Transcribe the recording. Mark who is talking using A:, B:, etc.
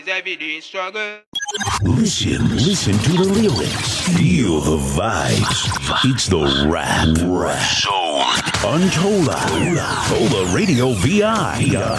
A: Every day struggle.
B: Listen to the lyrics. Feel the vibes. It's the rap. Soul. Untold. Tola Radio VI.